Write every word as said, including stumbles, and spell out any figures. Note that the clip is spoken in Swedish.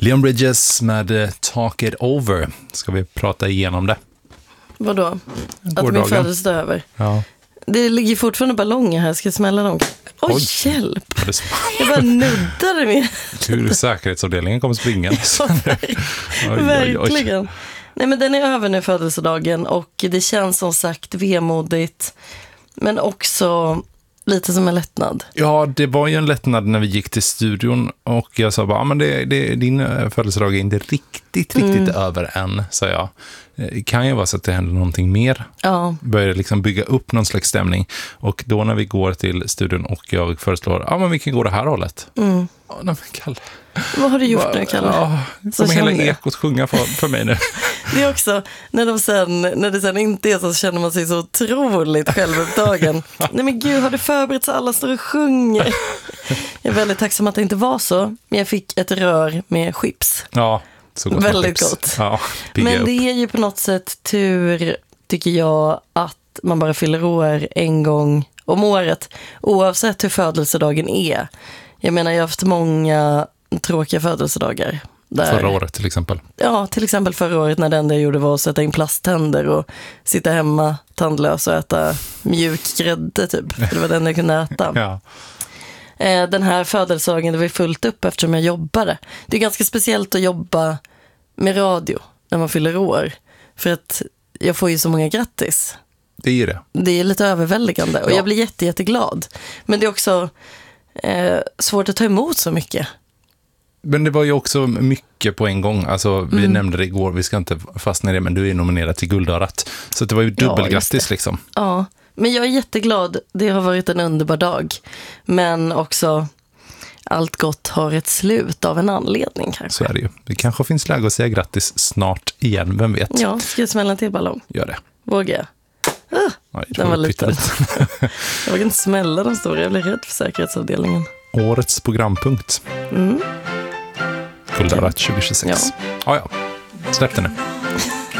Leon Bridges med Talk It Over. Ska vi prata igenom det? Vadå? Att min födelsedag är över? Ja. Det ligger fortfarande ballonger här. Ska jag smälla dem? Oj, Oj. hjälp! Jag bara nuddade med. Hur säkerhetsavdelningen kommer springa. Ja, verkligen. Oj, oj. Nej, men den är över nu, födelsedagen. Och det känns som sagt vemodigt. Men också lite som en lättnad. Ja, det var ju en lättnad när vi gick till studion. Och jag sa bara, men det, det, din födelsedag är inte riktigt, riktigt mm. över än, sa jag. Det kan ju vara så att det händer någonting mer. Ja. Börjar liksom bygga upp någon slags stämning. Och då när vi går till studion och jag föreslår, ja men vi kan gå det här hållet. Mm. Ja, nej, men Kalle. Vad har du gjort nu, Kalle? Ja, kommer hela ekot sjunga för, för mig nu. Det är också, när, de sen, när det sen inte är så, så känner man sig så otroligt självupptagen. Nej men gud, har du förberett så alla står och sjunger? Jag är väldigt tacksam att det inte var så. Men jag fick ett rör med chips. Ja, så gott. Väldigt gott. Ja, men upp. Det är ju på något sätt tur, tycker jag, att man bara fyller år en gång om året. Oavsett hur födelsedagen är. Jag menar, jag har haft många tråkiga födelsedagar. Där, förra året till exempel. Ja, till exempel förra året när det enda jag gjorde var att sätta in plasttänder och sitta hemma tandlös och äta mjuk grädde typ. Det var den jag kunde äta. Ja. Den här födelsedagen, det var fullt upp eftersom jag jobbade. Det är ganska speciellt att jobba med radio när man fyller år. För att jag får ju så många grattis. Det är det. Det är lite överväldigande och ja. Jag blir jätte, jätteglad. Men det är också eh, svårt att ta emot så mycket. Men det var ju också mycket på en gång. Alltså, vi mm. nämnde det igår, vi ska inte fastna i det, men du är nominerad till Guldörat. Så det var ju dubbelgrattis ja, liksom. Ja, men jag är jätteglad. Det har varit en underbar dag. Men också, allt gott har ett slut av en anledning kanske. Så är det ju. Det kanske finns läge att säga grattis snart igen, vem vet? Ja, ska jag smälla till ballong? Gör det. Vågar jag? Ah, Oj, den var liten. Jag vågar inte smälla de stora, jag blir rädd för säkerhetsavdelningen. Årets programpunkt. Mm. Guldörat tjugo tjugosex. Ja. Ja, ja. Släpp det nu.